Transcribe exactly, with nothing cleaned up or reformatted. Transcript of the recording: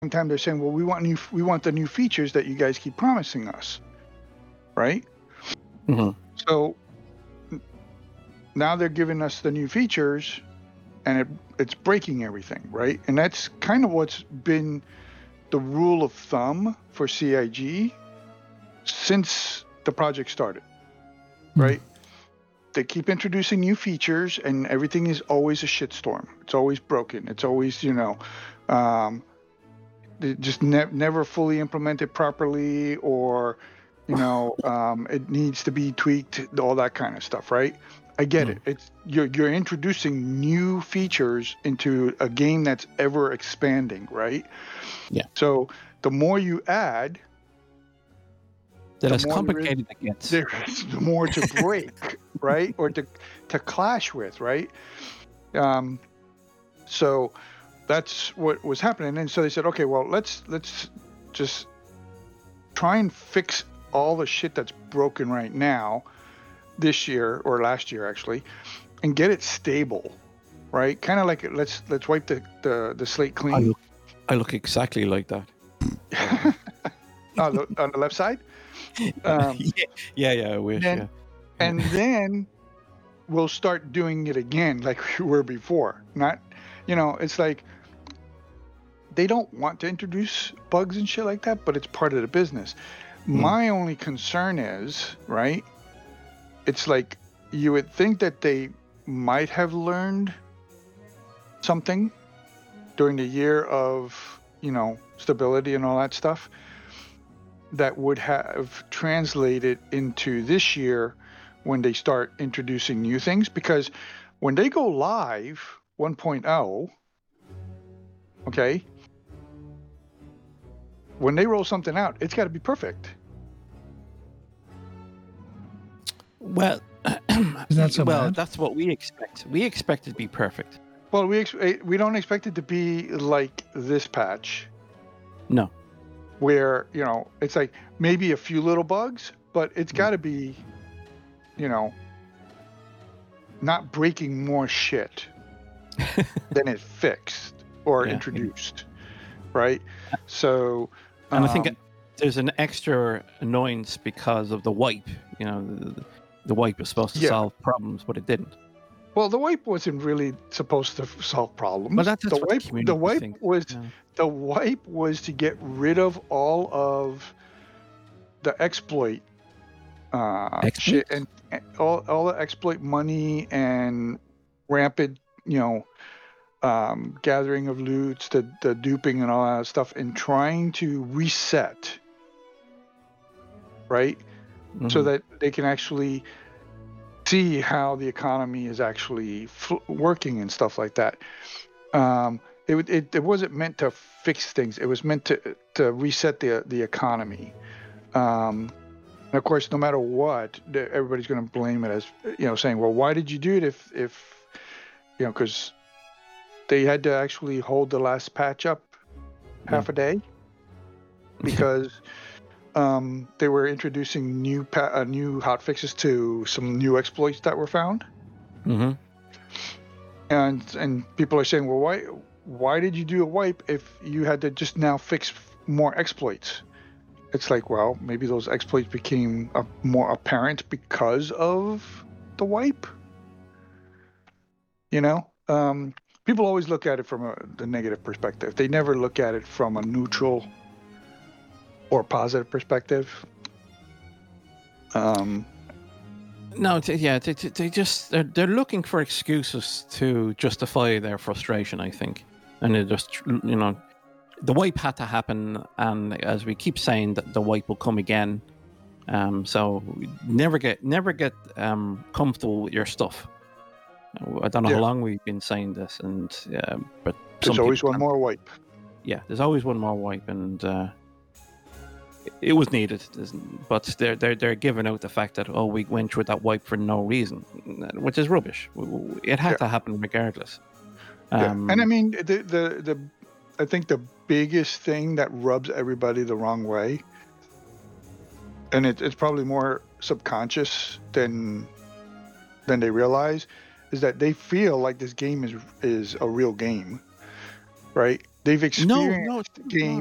time they're saying, well, we want new, we want the new features that you guys keep promising us, right? Mm-hmm. So now they're giving us the new features, and it, it's breaking everything, right? And that's kind of what's been the rule of thumb for C I G since the project started, right? Mm. They keep introducing new features, and everything is always a shitstorm. It's always broken. It's always, you know, um, just ne- never fully implemented properly, or, you know, um, it needs to be tweaked, all that kind of stuff, right? I get mm. it. It's you're you're introducing new features into a game that's ever expanding, right? Yeah. So the more you add, the less complicated it gets. There's more to break, right? Or to to clash with, right? Um, so that's what was happening. And so they said, okay, well, let's let's just try and fix all the shit that's broken right now, this year or last year actually, and get it stable, right? Kind of like let's let's wipe the, the, the slate clean. I look, I look exactly like that. on, the, on the left side. Um, yeah, yeah, yeah, I wish. Then, yeah. And then we'll start doing it again like we were before. Not, you know, it's like they don't want to introduce bugs and shit like that, but it's part of the business. Mm. My only concern is, right, it's like you would think that they might have learned something during the year of, you know, stability and all that stuff that would have translated into this year when they start introducing new things. Because when they go live one point oh, okay, when they roll something out, it's got to be perfect. Well, that so well, bad? That's what we expect. We expect it to be perfect. Well, we ex- we don't expect it to be like this patch. No. Where, you know, it's like maybe a few little bugs, but it's got to be, you know, not breaking more shit than it fixed or yeah, introduced, yeah. right? So, and um, I think there's an extra annoyance because of the wipe. You know, the, the wipe was supposed to yeah. solve problems, but it didn't. Well, the wipe wasn't really supposed to solve problems. But that's, that's the what wipe. The, the wipe thinks. was yeah. the wipe was to get rid of all of the exploit uh, shit and, and all all the exploit money and rampant, you know, um, gathering of loots, the the duping and all that stuff, and trying to reset, right, mm-hmm. so that they can actually see how the economy is actually fl- working and stuff like that. Um, it, it it wasn't meant to fix things. It was meant to to reset the the economy. Um, and of course, no matter what, everybody's going to blame it as, you know, saying, well, why did you do it if if you know, because they had to actually hold the last patch up half yeah. a day because um, they were introducing new pa- uh, new hotfixes to some new exploits that were found. Mm-hmm. And and people are saying, well, why why did you do a wipe if you had to just now fix more exploits? It's like, well, maybe those exploits became uh, more apparent because of the wipe. You know, um, people always look at it from a, the negative perspective. They never look at it from a neutral or positive perspective. Um, no, t- yeah, they, they just they're, they're looking for excuses to justify their frustration, I think, and they just, you know, the wipe had to happen, and as we keep saying, that the wipe will come again. Um, so never get never get um, comfortable with your stuff. I don't know yeah. how long we've been saying this, and um, but there's always one more wipe. Yeah, there's always one more wipe, and uh, it was needed. But they're they're they're giving out the fact that, oh, we went through that wipe for no reason, which is rubbish. It had yeah. to happen regardless. Um, yeah, and I mean the the the I think the biggest thing that rubs everybody the wrong way, and it, it's probably more subconscious than than they realize, is that they feel like this game is is a real game, right? They've No, experienced no, games